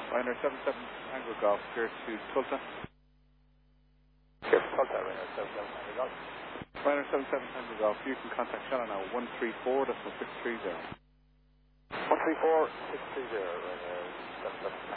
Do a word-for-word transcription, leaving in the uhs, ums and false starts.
Ryanair seven seven Tango Golf, clear to Tulsa. Clear to Tulsa, Ryanair seven seven Tango Golf. Ryanair seven seven Tango Golf, you can contact Shannon now, one three four, that's six three zero. one three four, six three zero, Ryanair seven seven.